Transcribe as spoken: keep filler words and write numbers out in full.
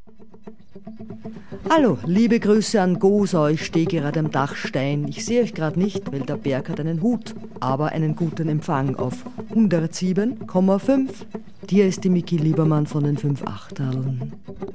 Hallo, liebe Grüße an Gosa, ich stehe gerade am Dachstein. Ich sehe euch gerade nicht, weil der Berg hat einen Hut, aber einen guten Empfang auf hundertsieben Komma fünf. Dir ist die Miki Liebermann von den fünf Achteln.